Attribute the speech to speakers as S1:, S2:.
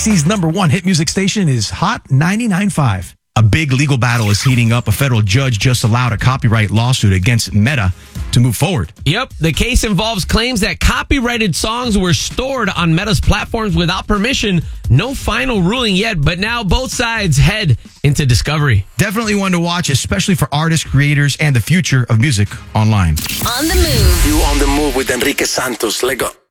S1: DC's #1 hit music station is Hot 99.5. A big legal battle is heating up. A federal judge just allowed a copyright lawsuit against Meta to move forward.
S2: Yep, the case involves claims that copyrighted songs were stored on Meta's platforms without permission. No final ruling yet, but now both sides head into discovery.
S1: Definitely one to watch, especially for artists, creators, and the future of music online.
S3: On the Move.
S4: You on the move with Enrique Santos. Let go.